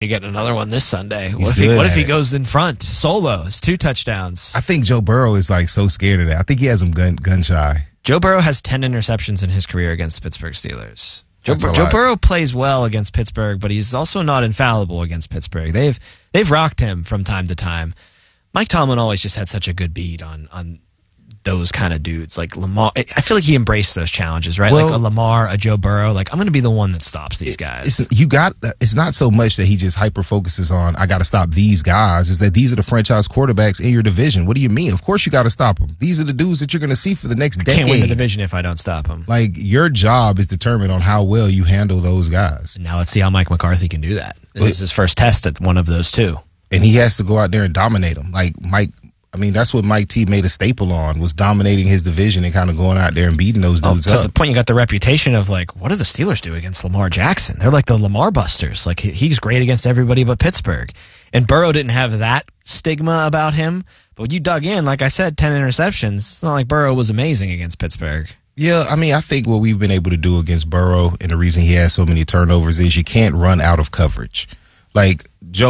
You get another one this Sunday. What if he goes in front solo? It's 2 touchdowns. I think Joe Burrow is like so scared of that. I think he has him gun shy. Joe Burrow has 10 interceptions in his career against the Pittsburgh Steelers. Joe Burrow plays well against Pittsburgh, but he's also not infallible against Pittsburgh. They've rocked him from time to time. Mike Tomlin always just had such a good beat on those kind of dudes. Like Lamar, I feel like he embraced those challenges, right? Well, like a Lamar, a Joe Burrow. Like, I'm going to be the one that stops these guys. It's not so much that he just hyper focuses on, I got to stop these guys. Is that these are the franchise quarterbacks in your division. What do you mean? Of course you got to stop them. These are the dudes that you're going to see for the next decade. Can't win the division if I don't stop them. Like, your job is determined on how well you handle those guys. And now let's see how Mike McCarthy can do that. This is his first test at one of those two. And he has to go out there and dominate them. Like that's what Mike T made a staple on, was dominating his division and kind of going out there and beating those dudes up. To the point you got the reputation of, like, what do the Steelers do against Lamar Jackson? They're like the Lamar busters. Like, he's great against everybody but Pittsburgh. And Burrow didn't have that stigma about him. But when you dug in, like I said, 10 interceptions. It's not like Burrow was amazing against Pittsburgh. Yeah, I mean, I think what we've been able to do against Burrow, and the reason he has so many turnovers, is you can't run out of coverage. Like,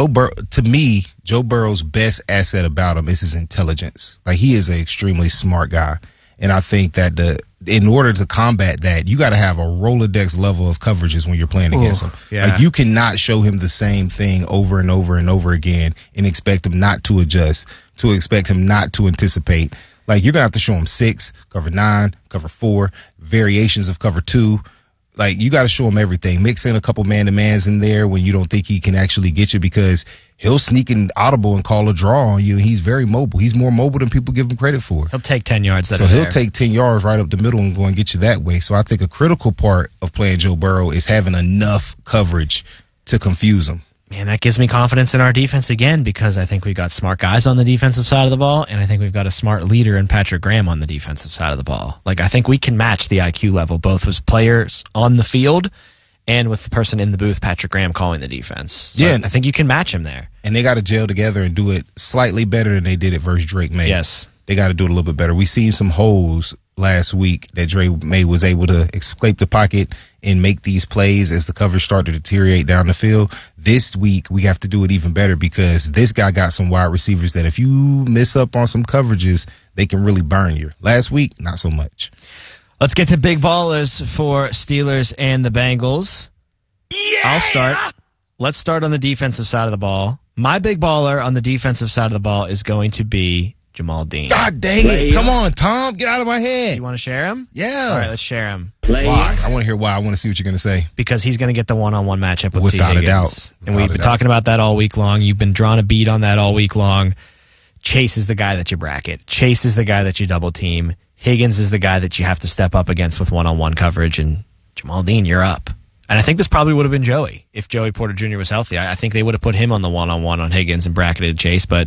to me, Joe Burrow's best asset about him is his intelligence. Like, he is an extremely smart guy. And I think that in order to combat that, you got to have a Rolodex level of coverages when you're playing against him. Yeah. Like, you cannot show him the same thing over and over and over again and expect him not to adjust, to expect him not to anticipate. Like, you're going to have to show him 6, cover 9, cover 4, variations of cover 2. Like, you got to show him everything. Mix in a couple man-to-mans in there when you don't think he can actually get you, because he'll sneak in audible and call a draw on you. And he's very mobile. He's more mobile than people give him credit for. He'll take 10 yards. So he'll take 10 yards right up the middle and go and get you that way. So I think a critical part of playing Joe Burrow is having enough coverage to confuse him. Man, that gives me confidence in our defense again, because I think we've got smart guys on the defensive side of the ball, and I think we've got a smart leader in Patrick Graham on the defensive side of the ball. Like, I think we can match the IQ level, both with players on the field and with the person in the booth, Patrick Graham, calling the defense. So yeah, I think you can match him there. And they got to gel together and do it slightly better than they did it versus Drake May. Yes. They got to do it a little bit better. We seen some holes last week that Drake May was able to escape the pocket and make these plays as the coverage started to deteriorate down the field. This week, we have to do it even better, because this guy got some wide receivers that if you miss up on some coverages, they can really burn you. Last week, not so much. Let's get to big ballers for Steelers and the Bengals. Yeah! I'll start. Let's start on the defensive side of the ball. My big baller on the defensive side of the ball is going to be Jamal Dean. God dang it. Come on, Tom. Get out of my head. You want to share him? Yeah. All right, let's share him. Why? I want to hear why. I want to see what you're going to say. Because he's going to get the one-on-one matchup with Without T. Higgins. A doubt. And we've been talking about that all week long. You've been drawing a beat on that all week long. Chase is the guy that you bracket. Chase is the guy that you double team. Higgins is the guy that you have to step up against with one-on-one coverage. And Jamal Dean, you're up. And I think this probably would have been Joey if Joey Porter Jr. was healthy. I think they would have put him on the one-on-one on Higgins and bracketed Chase, but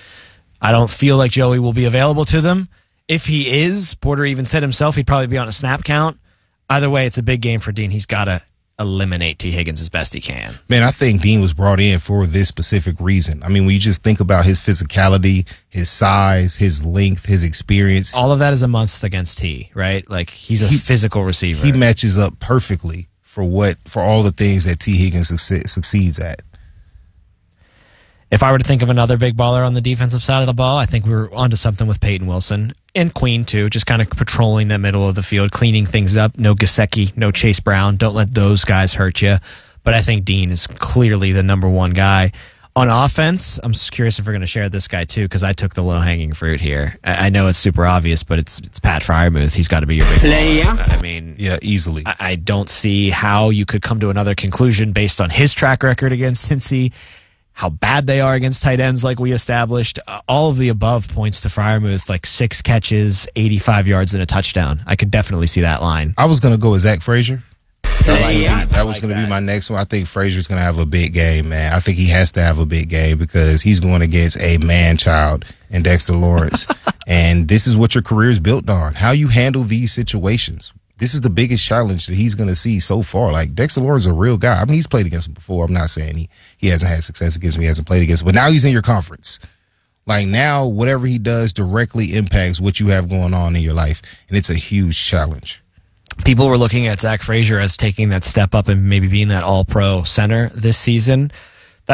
I don't feel like Joey will be available to them. If he is, Porter even said himself he'd probably be on a snap count. Either way, it's a big game for Dean. He's got to eliminate T. Higgins as best he can. Man, I think Dean was brought in for this specific reason. I mean, when you just think about his physicality, his size, his length, his experience. All of that is a must against T, right? Like, he's a physical receiver. He matches up perfectly for all the things that T. Higgins succeeds at. If I were to think of another big baller on the defensive side of the ball, I think we were onto something with Peyton Wilson and Queen too, just kind of patrolling the middle of the field, cleaning things up. No Gesicki, no Chase Brown. Don't let those guys hurt you. But I think Dean is clearly the number one guy. On offense, I'm just curious if we're going to share this guy too, because I took the low-hanging fruit here. I know it's super obvious, but it's Pat Freiermuth. He's got to be your big baller. I mean, yeah, easily. I don't see how you could come to another conclusion based on his track record against Cincy, how bad they are against tight ends like we established. All of the above points to Freiermuth, like 6 catches, 85 yards, and a touchdown. I could definitely see that line. I was going to go with Zach Frazier. That was going to be my next one. I think Frazier's going to have a big game, man. I think he has to have a big game because he's going against a man-child in Dexter Lawrence. And this is what your career is built on, how you handle these situations. This is the biggest challenge that he's going to see so far. Like, Dexter Lawrence is a real guy. I mean, he's played against him before. I'm not saying he hasn't had success against him. He hasn't played against him. But now he's in your conference. Like, now whatever he does directly impacts what you have going on in your life. And it's a huge challenge. People were looking at Zach Frazier as taking that step up and maybe being that all-pro center this season.